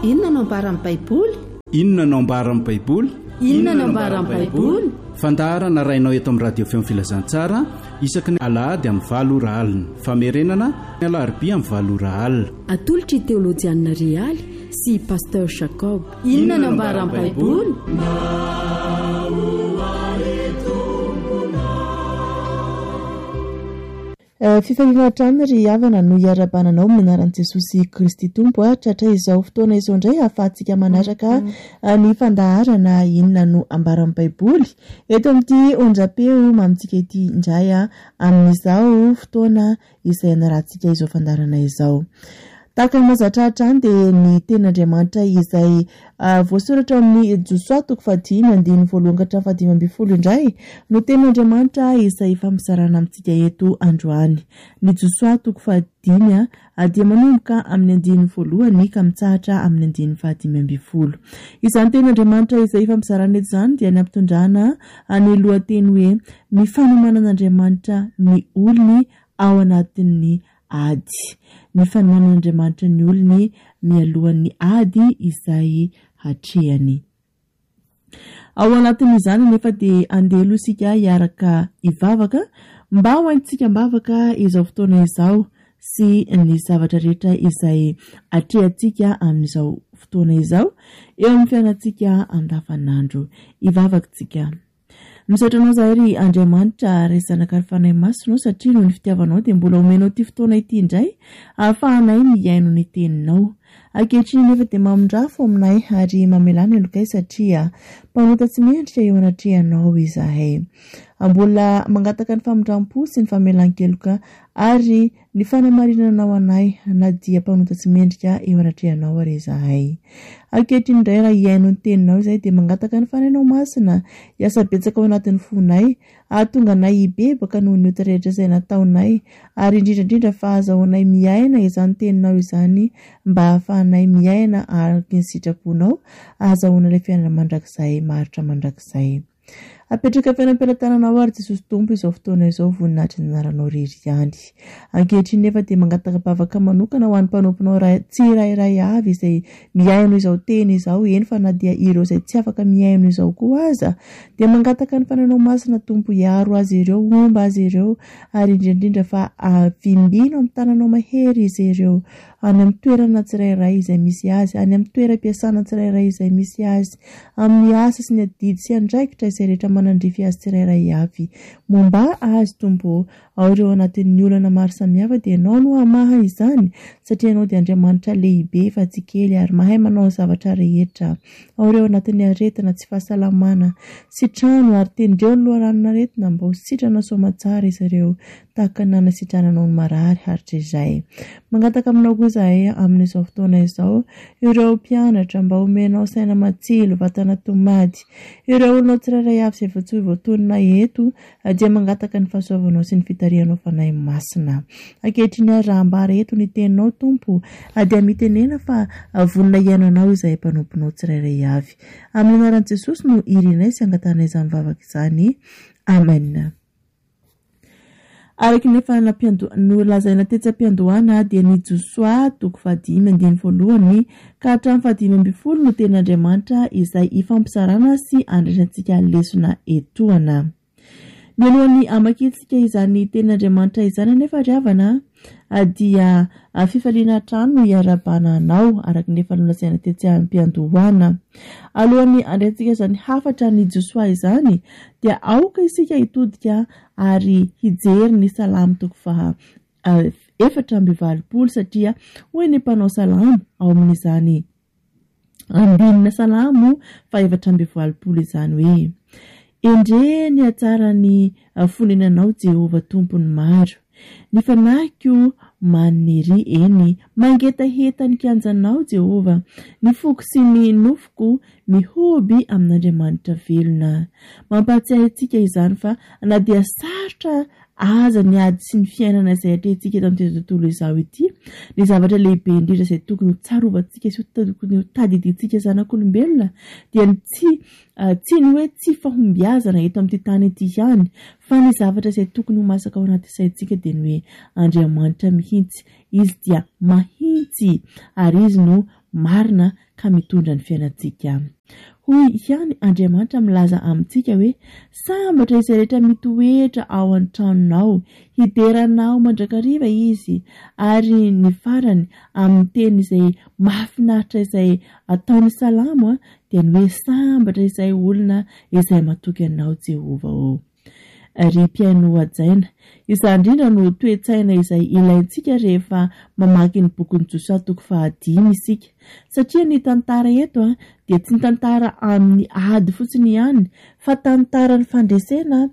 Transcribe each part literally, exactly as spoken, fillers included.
inona no ambara amin'ny baiboly? Inona no ambara amin'ny baiboly? Inona no ambara amin'ny baiboly? Fandaharana rainao eto amin'ny radio feo filazantsara isaky ny alahady amin'ny valo ora alina, famerenana ny alarobia amin'ny valo ora alina. Atolotry teolojianina Rialy sy pasteur Jacob. Inona no ambara amin'ny baiboly? Fifaliana hatrany ry havana no hiarabananao amin'ny anaran'i Jesosy Kristy Tompo hatratra izao fotoana izao indray ahafahantsika manaraka ny fandaharana inona no ambara amin'ny baiboly eto amin'ity onjam-peo mamitsika ity indray amin'izao fotoana izay anarantsika izao fandaharana izao. Tahaka ny mazatra hatrany dia ny tenin'Andriamanitra izay voasoratra amin'ny Josoa toko fahadimy andiny voalohany ka hatramin'ny fahadimy ambin'ny folo indray no tenin'Andriamanitra izay fampiarana amintsika eto androany. Ny Josoa toko fahadimy dia manomboka amin'ny andiny voalohany ka mitsahatra amin'ny andiny fahadimy ambin'ny folo. Izany tenin'Andriamanitra izay fampiarana eto izany dia nampitondrana ny lohateny hoe ny fanomanan'Andriamanitra ny olony ao anatin'ny ady. Ny fanomanan'Andriamanitra ny olony mialohan'ny ady izay hatrehany. Ao anatin'izany nefa dia andelo isika hiaraka hivavaka mba ho haintsika mbavaka izao fotoana izao sy ny zavatra rehetra izay hatrehantsika amin'izao fotoana izao eo amin'ny fiainantsika andavanandro. Hivavaka tsika. Misaotranao zahay ry Andriamanitra resaka ny fanahy masonao satria no ny fitiavanao dia mbola omenao ity fotoana ity indray ahafahanay miaino ny teninao. Ankehitriny nefa dia mamondrafo aminay ary mamelana lokay satria mpanota tsy mendrika eo anatrehanao izahay. Mbola mangataka ny famondram-po sy ny famelan-keloka ary ny fanamarinanao anay na dia mpanota tsy mendrika eo anatrehanao ary izahay. Ankehitriny indray raha hiaino ny teninao izay dia mangataka ny fanainao masina hiasa betsaka ao anatin'ny fonay ahatonga anay hibebaka noho ny ota rehetra izay nataonay ary indrindrandrindra fa ahazahoanay miaina izany teninao izany mba ahafahanay miaina araka ny sitraponao ahazahoana ilay fiainana mandrakizay maharitra mandrakizay. Apetraka fiainam-pelatananao ary Jesosy Tompo izao fotoana izao voninahitra ny anaranao irery. Ankehitriny nefa dia mangataka bavaka manokana ho an'ny mpanomponao tsy irairay avy izay miaino izao teny izao eny fa na dia ireo izay tsy afaka miaino izao koa aza dia mangataka ny fanainao masina Tompo hiaro azy ireo, omba azy ireo ary indrindrindra fa avimbino amin'ny tananao mahery izy ireo any amin'ny toerana tsirairay izay misy azy, any amin'ny toeram-piasana tsirairay izay misy azy, amin'ny asa sy ny adidy sy andraikitra izay rehetra manandrify azy tsirairay avy. Momba azy Tompo ao ireo anatin'ny olana maro samihafa dia ianao no hamaha izany satria ianao dia Andriamanitra lehibe fa tsy kely ary mahay manao zavatra rehetra. Ao ireo anatin'ny aretina tsy fahasalamana sy trano ary tendreo ny loharanona aretina mba ho sitrana soamatsara izy ireo tahaka nanasitrananao ny marary haritra izay. Mangataka aminao koa izahay amin'izao fotoana izao ireo mpianatra mba omenao saina matsilo, vatana tomady, ireo olona tsirairay avy izay voatsoy voatonona eto dia mangataka ny fahasoavanao sy ny fitarihanao fanahy masina. Ankehitriny ary raha ambara eto ny teninao Tompo dia mitenena fa vonona iainanao izay mpanomponao tsirairay avy. Amin'ny anaran'i Jesosy no irinay sy angatanay izany vavaka izany. Amen. Araka nefa no lazaina tetsa-piandohana dia ny Josoa toko fahadimy andiny voalohany ka hatramin'ny fahadimy ambin'ny folo no tenin'Andriamanitra izay ifampisarana sy andraisantsika lesona etoana. Mialohan'ny amakitsika izany tenin'Andriamanitra izany nefa ry havana dia fifaliana hatrany no hiarabananao araka nefa nolazaina tetsa-piandohana. Alohan'ny andraintsika izany hafatra ny Josoa izany dia aoka isika hitodika ary hijery ny salamo toko faha efatra amby valopolo satria hoy ny mpanao salamo ao amin'izany andinina salamo fa efatra amby valopolo izany hoe: endre ny atsara ny fonenanao Jehova tompony maro, ny fanahiko maniry eny, mangeta heta ny kianjanao Jehova, ny foko sy ny nofoko mihoby amin'Andriamanitra velona. Mampatsiahy antsika izany fa na dia sarotra aza ny ady sy ny fiainana izay atrehantsika eto amin'ity tontolo izao ity, ny zavatra lehibe indrindra izay tokony ho tsarovantsika sy tokony ho tadidintsika zanak'olombelona dia tsy tsy ny hoe tsy fahombiazana eto amin'ity tany ity ihany fa ny zavatra izay tokony ho masaka ao anaty saintsika dia ny hoe Andriamanitra mihitsy, izy dia mahintsy ary izy no marina ka mitondra ny fiainantsika. Hoy ihany Andriamanitra milaza amintsika hoe sambatra izay rehetra mitoetra ao an-tranonao, hideranao mandrakariva izy, ary ny farany amin'ny teny izay mahafinaritra izay ataony salamo dia ny hoe sambatra izay olona izay matoky anao Jehova o. Ry mpiaino ajaina, izany indrindra no toe-tsaina izay ilaintsika rehefa mamaky ny bokin'ny Josia toko fahadimy isika, satria ny tantara eto dia tsy ny tantara amin'ny ady fotsiny ihany, fa tantara ny fandresena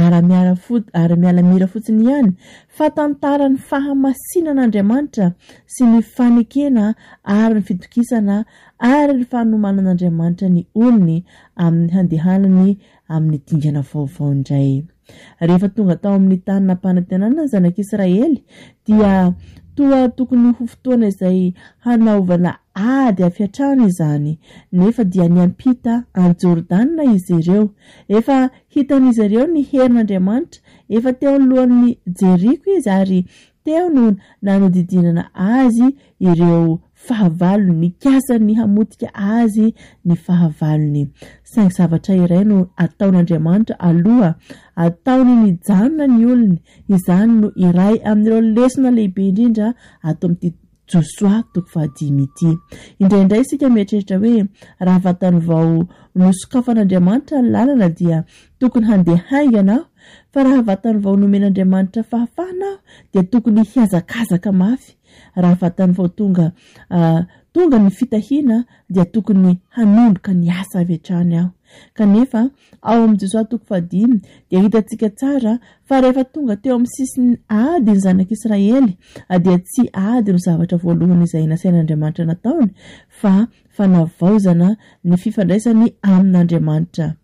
ara-miala mira fotsiny ihany, fa tantara ny fahamasinan'Andriamanitra sy ny fanekena ary ny fitokisana ary ny fanomanan'Andriamanitra ny olony amin'ny handehanany amin'ny dingana vaovao indray. Rehefa tonga tao amin'ny tany nampanantenana ny zanak'Israely dia toa tokony ho fotoana izay hanaovana ady afiatrana izany, nefa dia niampita any Jordana izy ireo. Efa hitan'izy ireo ny herin'Andriamanitra, efa teo alohan'ny Jeriko izy ary teo no nanodidinana azy ireo fahavalony, ny kasany hamotika azy ny fahavalony. Saingy zavatra iray no ataon'Andriamanitra aloha, ataony ny janona ny olony, izany no iray amin'ireo lesona lehibe indrindra ato amin'ity Josia toko fahadimy ity. Indraindray isika mieritreritra hoe raha vatany vao nosokafan'Andriamanitra ny lalana dia tokony handeha haingana, fa raha vatany vao nomen'Andriamanitra fahafahana dia tokony hiazakazaka mafy. Raha vatany vao tonga uh, tonga ny fitahiana dia tokony hanomboka ny asa avy hatrany aho. Kanefa ao amin'ny Josia toko fahadimy dia hitantsika tsara fa rehefa tonga teo amin'ny sisiny ady ny zanak'Israely dia tsy ady no zavatra voalohany izay nasain'Andriamanitra nataony, fa fanavaozana ny fifandraisany amin'Andriamanitra.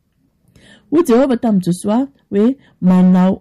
Hoy Jehova tamin'i Josia hoe manao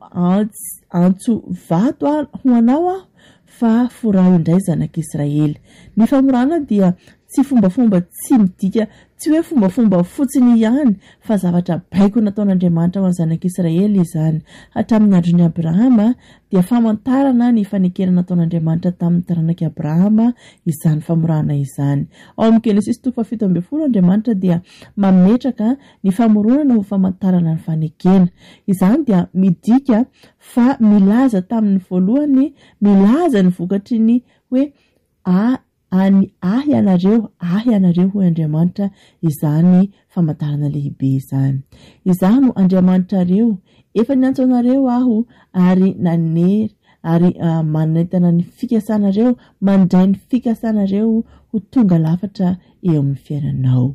antso vato ho anao aho fa forao indray zanak'Israely. Ny famorana dia tsy fombafomba tsy midika, tsy hoe fombafomba fotsiny ihany, fa zavatra baiko nataon'Andriamanitra ho an'ny zanak'Israely izany. Hatramin'ny andron'i Abrahama dia famantarana ny fanekena nataon'Andriamanitra tamin'ny taranak'i Abrahama izany famorana izany. Ao amin'ny Genesis toko fahafito ambin'ny folo Andriamanitra dia mametraka ny famoronana ho famantarana ny fanekena. Izany dia midika fa milaza tamin'ny voalohany, milaza ny vokatry ny hoe a any ahy anareo, ahy anareo hoy Andriamanitra, izany famantarana lehibe izany. Izany no Andriamanitra reo, efa niantso anareo aho ary nanery ary uh, manentana ny fikasanareo, mandray ny fikasanareo ho tonga lafatra eo amin'ny fiainanao.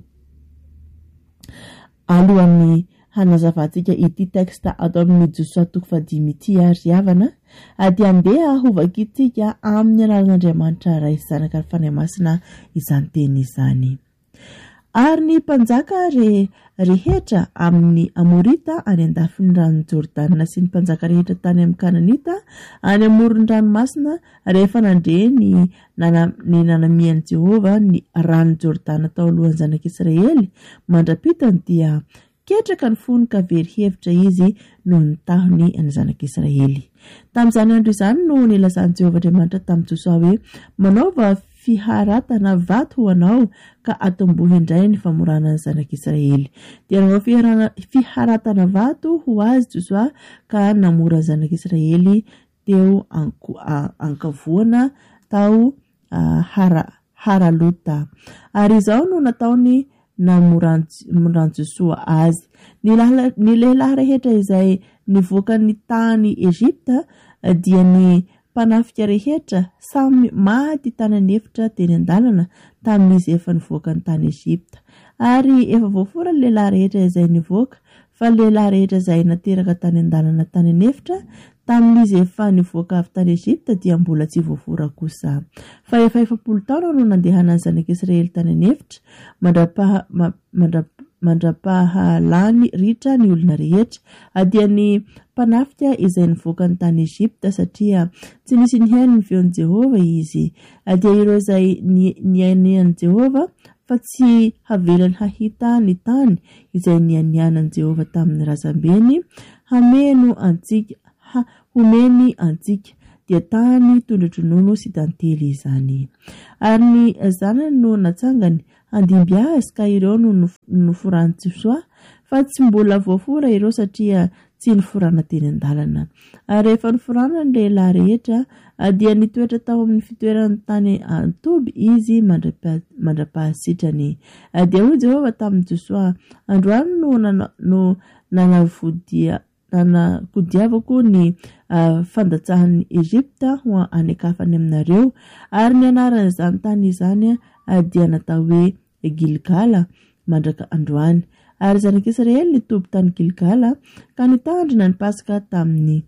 Alohan'ny hanazavantsika ity teksta atao amin'ny Josia toko fahadimy ity ary havana, dia andeha hovakintsika amin'ny anaran'Andriamanitra raisy zanaka ny fanahy masina izany teny izany. Ary ny mpanjaka re, rehetra amin'ny Amorita any andafin'ny rano Jordana sy ny mpanjaka rehetra tany amin'ny Kananita any amoron'ny ranomasina rehefa nandre ny, nana, ny nanamian'i Jehova ny rano Jordana tao alohan'ny zanak'Israely mandrapitany dia ketraka ny fony ka very hevitra izy no nitahony ny zanak'Israely. Tamin'izany andro izany no nilazan'i Jehova Andriamanitra tamin'i Josia hoe manaova fiharatana vato ho anao ka atombohy indray ny famorana ny zanak'Israely. Dia nanao fiharatana vato ho azy Josia ka namora ny zanak'Israely teo ankavoana tao uh, hara, haralota. Ary izao no nataony namoran Josia azy. Ny lehilahy rehetra izay nivoaka ny tany Egypta dia ny mpanafika rehetra samy maty tany anefitra teny an-dalana tamin'izy efa nivoaka ny tany Egypta. Ary efa voafora ny lehilahy rehetra izay nivoaka, fa ny lehilahy rehetra izay nateraka tany an-dalana tany anefitra tamin'izy efa nivoaka avy tany Egypta dia mbola tsy voafora kosa. Fa efa efapolo taona no nandehanany zanak'Israely tany anefitra, mandrapaha ma, mandrapa mandrapahalany ritra ny olona rehetra. Dia ny mpanafika izay nivoaka ny tany Egypta satria tsy nisy nihaino ny feon'i Jehova izy. Dia ireo izay nihainian'i Jehova fa tsy havelany hahita ny tany izay nianianan'i Jehova tamin'ny razambeny, hameno antsika ha, homeny antsika dia tany tondra-dronono sy tantely izany. Ary ny zanany no natsangany andimby azy ka ireo no noforany Josoa, fa tsy mbola voafora ireo satria tsy niforana teny an-dalana. Ary rehefa niforana ny lehilahy rehetra dia nitoetra tao amin'ny fitoerany tany Toby izy mandrapahasitrany. Dia hoy Jehova tamin'ny Josoa, androany no no nanavodia nanakodiavako ny uh, fandatsahan'ny Egypta ho anekafany aminareo, ary ny anaran'izany tany izany uh, dia natao hoe Gilgala mandraka androany. Ary zanak'Israely nitoby tany Gilgala ka nitandrina ny Pasika tamin'ny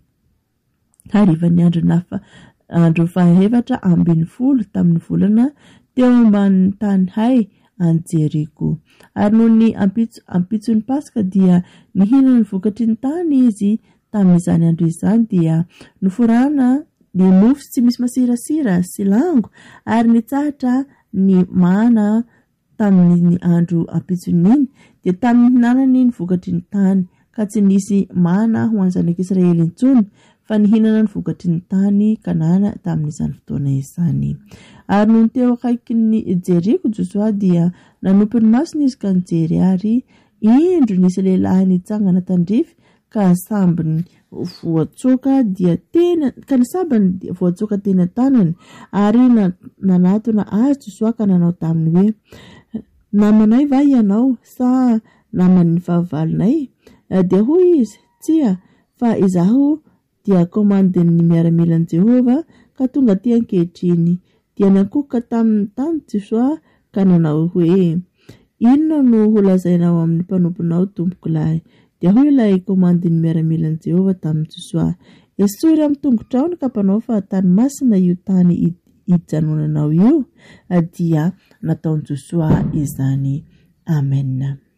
harivan'ny andro nafa andro fahaefatra ambin'ny folo tamin'ny volana teo ambanin'ny tany Hay an Jeriko. Ary noho ny ampitso ampitson'ny Pasika dia nihinana ny vokatry ny tany izy tamin'izany andro izany, dia noforana ny mofo tsy misy masirasira sy lango, ary nitsahatra ny mana tamin'ny andro ampitson'iny, dia tamin'ny hinanany ny vokatry ny tany ka tsy nisy mana ho an'ny zanak'Israely intsony, fa nihinana ny vokatry ny tany Kanana tamin'izany fotoana izany. Ary noho teo akaikin'ny Jeriko Josoa dia nanompo ny masony izy ka nijery, ary indro nisy lehilahy nitsangana tandrify ka sambiny voatsoka dia tena ka ny sambany voatsoka teny an-tanany, ary nanatona azy Josoa ka nanao taminy hoe, namanay va ianao sa naman'ny vavalinay? Dia hoy izy, tsia, fa izaho dia komandin'ny miaramilan'i Jehova ka tonga ty ankehitriny. Dia nankoka tamin'ny tany Josoa ka nanao hoe, inona no holazainao amin'ny mpanomponao tompokolahy? Dia hoy ilay komandin'ny miaramilan'i Jehova tamin'ny Josoa, esory amin'ny tongotraony ka mpanao fa tany masina io tany hijanonanao io. Dia nataon'i Josoa izany. Amen.